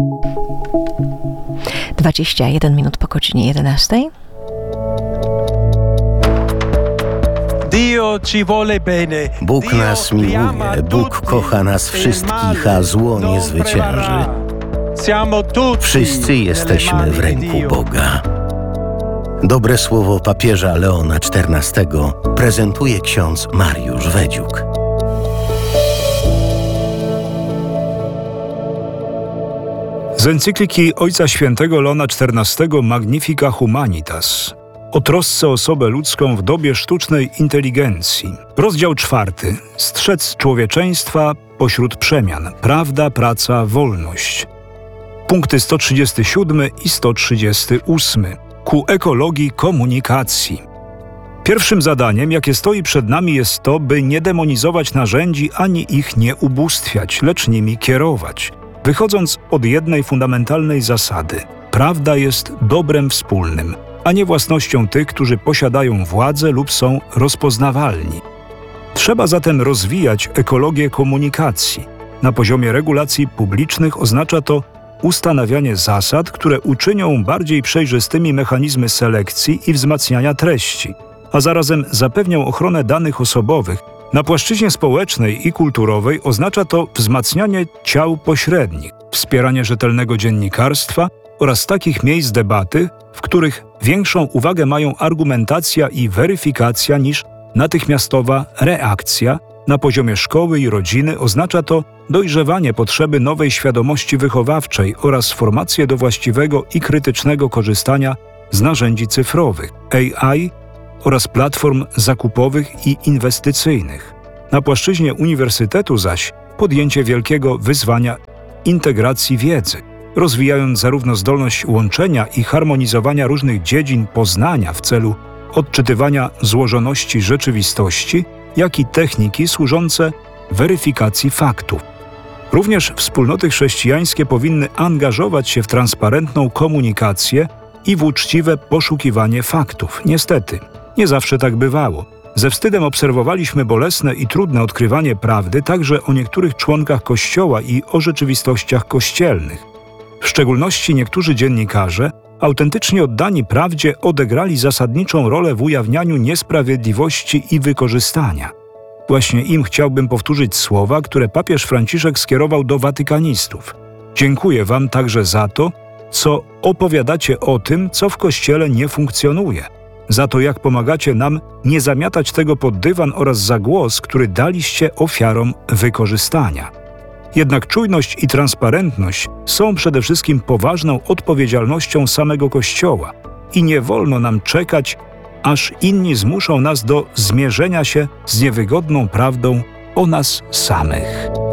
21 minut po godzinie 11. Bóg nas miłuje, Bóg kocha nas wszystkich, a zło nie zwycięży. Wszyscy jesteśmy w ręku Boga. Dobre słowo papieża Leona XIV prezentuje ksiądz Mariusz Wedziuk. Z encykliki Ojca Świętego Leona XIV Magnifica Humanitas o trosce o osobę ludzką w dobie sztucznej inteligencji. Rozdział 4. Strzec człowieczeństwa pośród przemian. Prawda, praca, wolność. Punkty 137 i 138. Ku ekologii komunikacji. Pierwszym zadaniem, jakie stoi przed nami, jest to, by nie demonizować narzędzi ani ich nie ubóstwiać, lecz nimi kierować. Wychodząc od jednej fundamentalnej zasady. Prawda jest dobrem wspólnym, a nie własnością tych, którzy posiadają władzę lub są rozpoznawalni. Trzeba zatem rozwijać ekologię komunikacji. Na poziomie regulacji publicznych oznacza to ustanawianie zasad, które uczynią bardziej przejrzystymi mechanizmy selekcji i wzmacniania treści, a zarazem zapewnią ochronę danych osobowych. Na płaszczyźnie społecznej i kulturowej oznacza to wzmacnianie ciał pośrednich, wspieranie rzetelnego dziennikarstwa oraz takich miejsc debaty, w których większą uwagę mają argumentacja i weryfikacja niż natychmiastowa reakcja. Na poziomie szkoły i rodziny oznacza to dojrzewanie potrzeby nowej świadomości wychowawczej oraz formację do właściwego i krytycznego korzystania z narzędzi cyfrowych, AI oraz platform zakupowych i inwestycyjnych. Na płaszczyźnie uniwersytetu zaś podjęcie wielkiego wyzwania integracji wiedzy, rozwijając zarówno zdolność łączenia i harmonizowania różnych dziedzin poznania w celu odczytywania złożoności rzeczywistości, jak i techniki służące weryfikacji faktów. Również wspólnoty chrześcijańskie powinny angażować się w transparentną komunikację i w uczciwe poszukiwanie faktów. Niestety, nie zawsze tak bywało. Ze wstydem obserwowaliśmy bolesne i trudne odkrywanie prawdy także o niektórych członkach Kościoła i o rzeczywistościach kościelnych. W szczególności niektórzy dziennikarze, autentycznie oddani prawdzie, odegrali zasadniczą rolę w ujawnianiu niesprawiedliwości i wykorzystania. Właśnie im chciałbym powtórzyć słowa, które papież Franciszek skierował do watykanistów. Dziękuję wam także za to, co opowiadacie o tym, co w Kościele nie funkcjonuje. Za to, jak pomagacie nam nie zamiatać tego pod dywan oraz za głos, który daliście ofiarom wykorzystania. Jednak czujność i transparentność są przede wszystkim poważną odpowiedzialnością samego Kościoła i nie wolno nam czekać, aż inni zmuszą nas do zmierzenia się z niewygodną prawdą o nas samych.